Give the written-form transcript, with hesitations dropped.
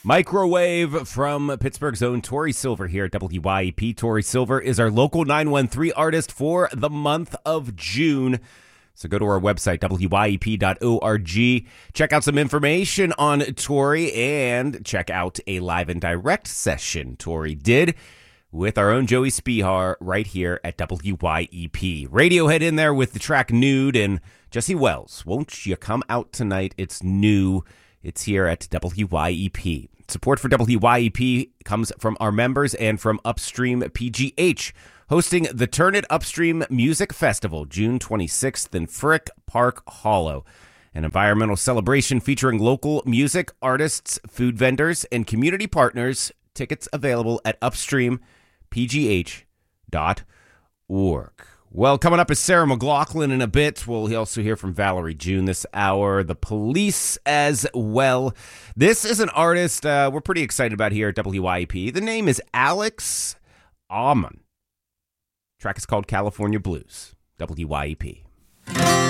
Microwave from Pittsburgh's own Tori Silver here at WYEP. Tori Silver is our local 913 artist for the month of June. So go to our website, wyep.org. Check out some information on Tori and check out a live and direct session Tori did with our own Joey Spihar right here at WYEP. Radiohead in there with the track Nude and Jesse Wells. Won't you come out tonight? It's new. It's here at WYEP. Support for WYEP comes from our members and from Upstream PGH, hosting the Turn It Upstream Music Festival, June 26th in Frick Park Hollow. An environmental celebration featuring local music, artists, food vendors, and community partners. Tickets available at upstreampgh.org. Well, coming up is Sarah McLaughlin in a bit. We'll also hear from Valerie June this hour, the Police as well. This is an artist we're pretty excited about here at WYEP. The name is Alex Aumann. Track is called California Blues. WYEP.